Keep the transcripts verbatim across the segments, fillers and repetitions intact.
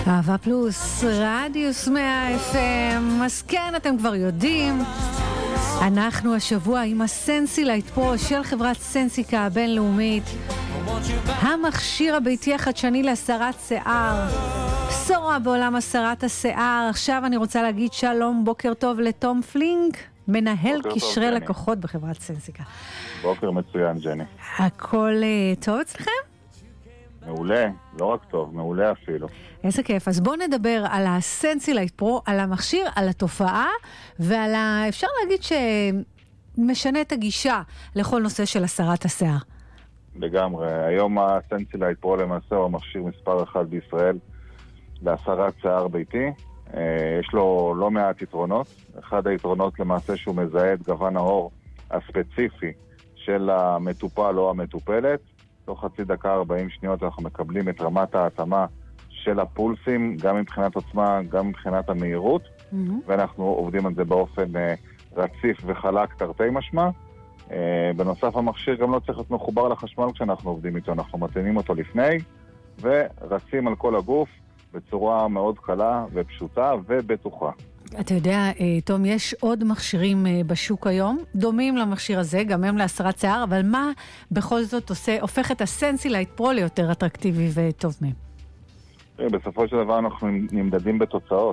אהבה פלוס, רדיוס מאה אף אם. אז כן, אתם כבר יודעים, אנחנו השבוע עם הסנסילייט פרו של חברת סנסיקה הבינלאומית, המכשיר הביתי החדשני להסרת שיער, בשורה בעולם הסרת השיער. עכשיו אני רוצה להגיד שלום, בוקר טוב לתום פלינק, מנהל קשרי לקוחות בחברת סנסיקה. בוקר מצוין, ג'ני. הכל טוב אצלכם? מעולה, לא רק טוב, מעולה אפילו. איזה כיף. אז בואו נדבר על הסנסילייט פרו, על המכשיר, על התופעה, ועל ה... אפשר להגיד שמשנה את הגישה לכל נושא של הסרת השיער. לגמרי. היום הסנסילייט פרו למעשה הוא המכשיר מספר אחד בישראל להסרת שיער ביתי. יש לו לא מעט יתרונות. אחד היתרונות למעשה שהוא מזהה את גוון העור הספציפי של המטופל או המטופלת. תוך חצי דקה ארבעים שניות אנחנו מקבלים את רמת ההתאמה של הפולסים, גם מבחינת עוצמה, גם מבחינת המהירות, mm-hmm. ואנחנו עובדים על זה באופן uh, רציף וחלק תרתי משמע. Uh, בנוסף, המכשיר גם לא צריך להיות מחובר לחשמל כשאנחנו עובדים איתו, אנחנו מתאימים אותו לפני, ורצים על כל הגוף בצורה מאוד קלה ופשוטה ובטוחה. אתה יודע, תום, יש עוד מכשירים בשוק היום, דומים למכשיר הזה, גם הם להסרת שיער, אבל מה בכל זאת עושה, הופך את הסנסילייט פרו ליותר אטרקטיבי וטוב מהם? בסופו של דבר אנחנו נמדדים בתוצאות.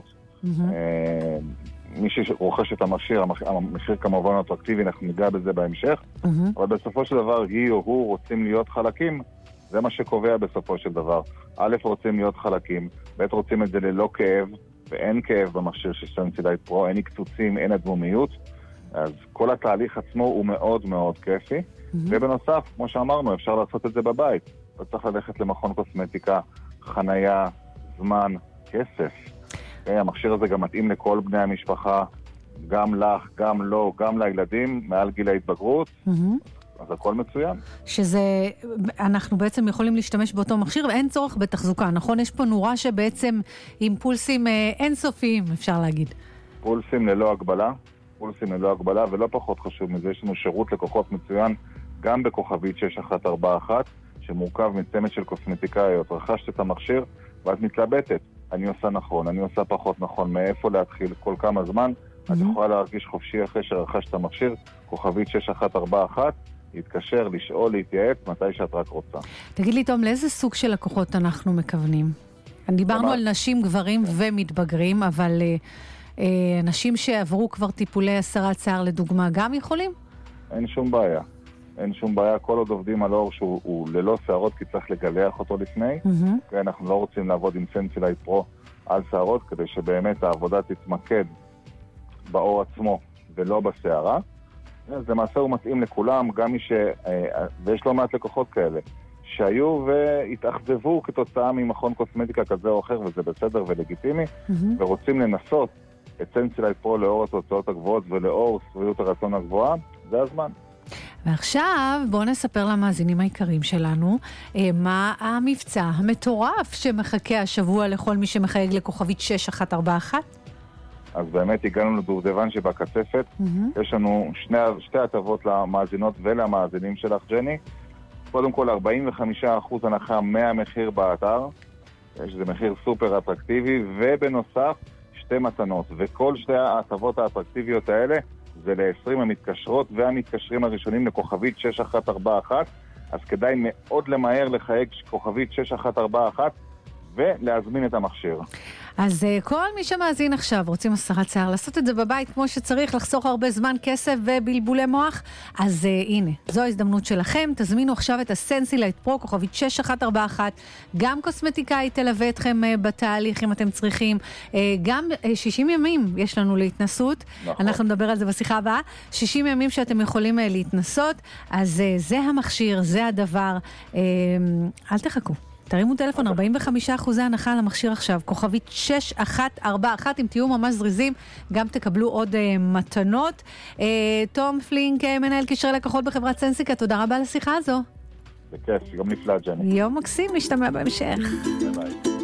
מי שרוכש את המכשיר, המחיר כמובן אטרקטיבי, אנחנו ניגע בזה בהמשך, אבל בסופו של דבר היא או הוא רוצים להיות חלקים, זה מה שקובע בסופו של דבר. א', רוצים להיות חלקים, ב', רוצים את זה ללא כאב, ואין כאב במכשיר של סנסילייט פרו, אין קצוצים, אין אדמומיות, אז כל התהליך עצמו הוא מאוד מאוד כיפי, mm-hmm. ובנוסף, כמו שאמרנו, אפשר לעשות את זה בבית. לא צריך ללכת למכון קוסמטיקה, חנייה, זמן, כסף. Okay, המכשיר הזה גם מתאים לכל בני המשפחה, גם לך, גם לא, גם לילדים, מעל גיל ההתבגרות, mm-hmm. אז הכל מצוין. שזה, אנחנו בעצם יכולים להשתמש באותו מכשיר, ואין צורך בתחזוקה, נכון? יש פה נורה שבעצם עם פולסים אינסופיים, אפשר להגיד. פולסים ללא הגבלה, פולסים ללא הגבלה, ולא פחות חשוב מזה, יש לנו שירות לקוחות מצוין, גם בכוכבית שש אחת ארבע אחת, שמורכב מצמד של קוסמטיקאיות. רכשת את המכשיר, ואת מתלבטת. אני עושה נכון, אני עושה פחות נכון, מאיפה להתחיל כל כמה זמן, mm-hmm. את יכולה להרגיש חופשי אחרי שרכשת את המכשיר, כוכבית שש אחת ארבע אחת, להתקשר, לשאול, להתייעץ, מתי שאת רק רוצה. תגיד לי, תום, לאיזה סוג של לקוחות אנחנו מכוונים? דיברנו על נשים, גברים ומתבגרים, אבל אה, נשים שעברו כבר טיפולי הסרת שיער לדוגמה, גם יכולים? אין שום בעיה. אין שום בעיה. כל עוד עובדים על אור שהוא ללא שערות, כי צריך לגלח אותו לפני. Mm-hmm. כי אנחנו לא רוצים לעבוד עם סנסילייט פרו על שערות, כדי שבאמת העבודה תתמקד באור עצמו ולא בשערה. אז למעשה הוא מתאים לכולם, גם מי ש... ויש לא מעט לקוחות כאלה, שהיו והתאכזבו כתוצאה ממכון קוסמטיקה כזה או אחר, וזה בסדר ולגיטימי, mm-hmm. ורוצים לנסות את סנסילייט פרו לאור התוצאות הגבוהות ולאור שביעות הרצון הגבוהה, זה הזמן. ועכשיו בואו נספר למאזינים העיקריים שלנו מה המבצע המטורף שמחכה השבוע לכל מי שמחייג לכוכבית שש אחת ארבע אחת. אז באמת הגענו לדובדבן שבקצפת. Mm-hmm. יש לנו שני, שתי הטבות למאזינות ולמאזינים שלך, ג'ני. קודם כל, ארבעים וחמישה אחוז הנחה מהמחיר באתר. שזה מחיר סופר אטרקטיבי, ובנוסף, שתי מתנות. וכל שתי ההטבות האטרקטיביות האלה, זה ל-עשרים המתקשרות והמתקשרים הראשונים לכוכבית שש אחת ארבע אחת. אז כדאי מאוד למהר לחייג כוכבית שש אחת ארבע אחת, ולהזמין את המכשיר. אז כל מי שמאזין עכשיו רוצים הסרת שיער, לעשות את זה בבית כמו שצריך, לחסוך הרבה זמן, כסף ובלבולי מוח, אז uh, הנה, זו ההזדמנות שלכם. תזמינו עכשיו את הסנסילייט פרו, כוכבית שש אחת ארבע אחת, גם קוסמטיקאי תלווה אתכם uh, בתהליך אם אתם צריכים, uh, גם uh, שישים ימים יש לנו להתנסות, נכון. אנחנו נדבר על זה בשיחה הבאה, שישים ימים שאתם יכולים uh, להתנסות, אז uh, זה המכשיר, זה הדבר, uh, אל תחכו. תרימו טלפון, ארבעים וחמישה אחוז הנחה על המכשיר עכשיו, כוכבית שש אחת ארבע אחת, אם תהיו ממש זריזים, גם תקבלו עוד uh, מתנות. Uh, תום פלינק, uh, מנהל קשרי לקוחות בחברת סנסיקה, תודה רבה על השיחה הזו. בכיף, יום נפלא, ג'ני. יום מקסים, נשתמע בהמשך. ביי ביי.